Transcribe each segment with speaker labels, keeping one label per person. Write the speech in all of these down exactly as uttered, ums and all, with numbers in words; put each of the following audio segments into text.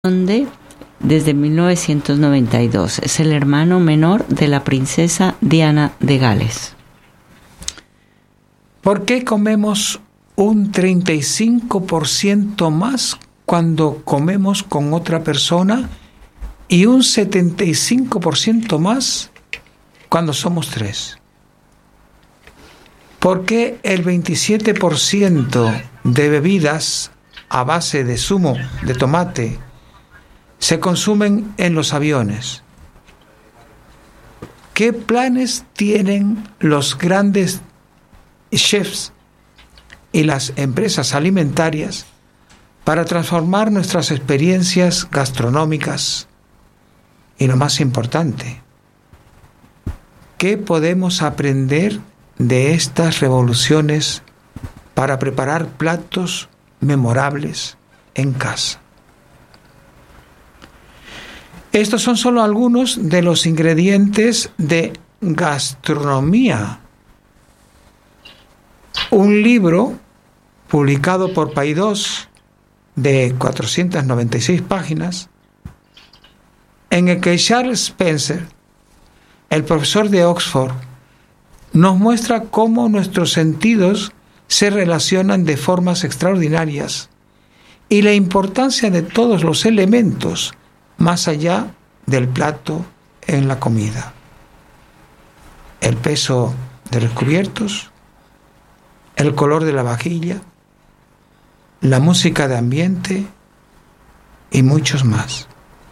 Speaker 1: Conde desde mil novecientos noventa y dos. Es el hermano menor de la princesa Diana de Gales.
Speaker 2: ¿Por qué comemos un treinta y cinco por ciento más cuando comemos con otra persona y un setenta y cinco por ciento más cuando somos tres? ¿Por qué el veintisiete por ciento de bebidas a base de zumo de tomate se consumen en los aviones? ¿Qué planes tienen los grandes chefs y las empresas alimentarias para transformar nuestras experiencias gastronómicas? Y lo más importante, ¿qué podemos aprender de estas revoluciones para preparar platos memorables en casa? Estos son solo algunos de los ingredientes de gastronomía. Un libro publicado por Paidós de cuatrocientas noventa y seis páginas, en el que Charles Spencer, el profesor de Oxford, nos muestra cómo nuestros sentidos se relacionan de formas extraordinarias y la importancia de todos los elementos más allá del plato en la comida. El peso de los cubiertos, el color de la vajilla, la música de ambiente y muchos más.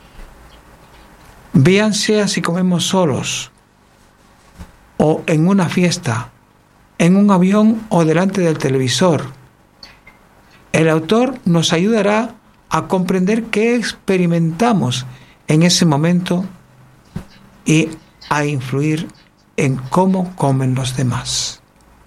Speaker 2: Véanse si comemos solos o en una fiesta, en un avión o delante del televisor. El autor nos ayudará a comprender qué experimentamos en ese momento y a influir en cómo comen los demás.